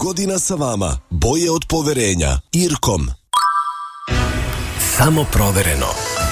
godina sa vama. Boje od poverenja. Irkom. Samo provereno.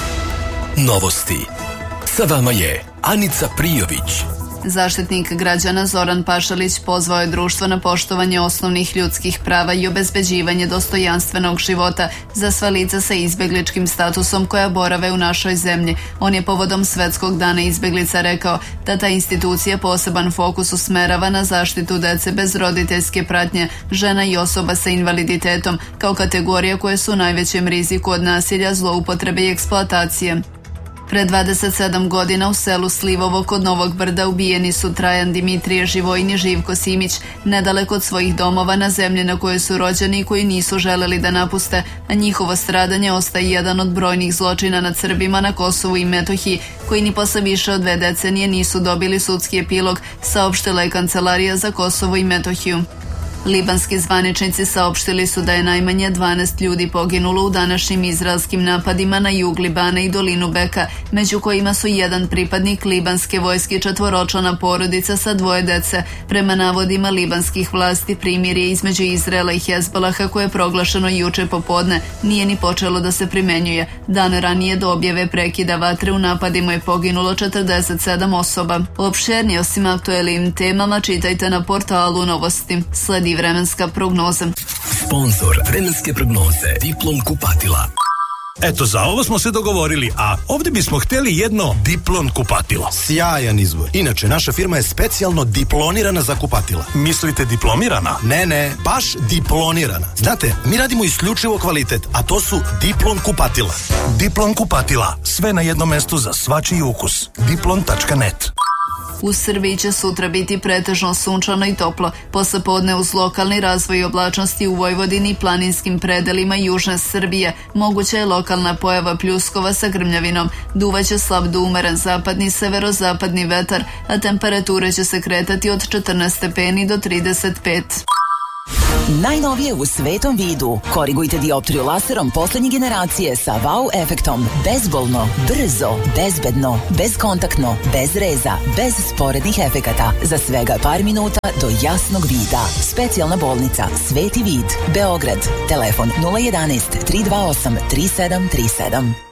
Novosti. Sa vama je Anica Prijović. Zaštitnik građana Zoran Pašalić pozvao je društvo na poštovanje osnovnih ljudskih prava i obezbeđivanje dostojanstvenog života za sva lica sa izbegličkim statusom koja borave u našoj zemlji. On je povodom Svetskog dana izbeglica rekao da ta institucija poseban fokus usmerava na zaštitu dece bez roditeljske pratnje, žena i osoba sa invaliditetom kao kategorija koje su u najvećem riziku od nasilja, zloupotrebe i eksploatacije. Pre 27 godina u selu Slivovo kod Novog Brda ubijeni su Trajan Dimitrije Živojin i Živko Simić, nedaleko od svojih domova na zemlji na kojoj su rođeni i koji nisu želeli da napuste, a njihovo stradanje ostaje jedan od brojnih zločina nad Srbima na Kosovu i Metohiji, koji ni posle više od 2 decenije nisu dobili sudski epilog, saopštila je Kancelarija za Kosovo i Metohiju. Libanski zvaničnici saopštili su da je najmanje 12 ljudi poginulo u današnjim izraelskim napadima na jug Libana i dolinu Beka, među kojima su jedan pripadnik libanske vojske i 4-člana porodica sa 2 dece. Prema navodima libanskih vlasti, primirje između Izraela i Hezbolaha koje je proglašeno juče popodne nije ni počelo da se primenjuje. Dan ranije do objave prekida vatre u napadima je poginulo 47 osoba. Opširnije osim aktuelnim temama čitajte na portalu Novosti. Sledi vremenska prognoza. Sponzor vremenske prognoze Diplom kupatila. Eto, za ovo smo se dogovorili, a ovdje bismo htjeli jedno Diplom kupatilo. Sjajan izbor. Inače, naša firma je specijalno diplonirana za kupatila. Mislite diplomirana? Ne, baš diplonirana. Znate, mi radimo isključivo kvalitet, a to su Diplom kupatila. Diplom kupatila. Sve na jednom mestu za svačiji ukus. Diplom.net. U Srbiji će sutra biti pretežno sunčano i toplo. Poslepodne uz lokalni razvoj oblačnosti u Vojvodini i planinskim predelima južne Srbije moguća je lokalna pojava pljuskova sa grmljavinom. Duvaće slab do umeren zapadni severozapadni vetar, a temperature će se kretati od 14 stepeni do 35. Najnovije u svetom vidu. Korigujte dioptriju laserom poslednje generacije sa wow efektom. Bezbolno, brzo, bezbedno, bezkontaktno, bez reza, bez sporednih efekata. Za svega par minuta do jasnog vida. Specijalna bolnica Sveti vid, Beograd. Telefon 011 328 3737.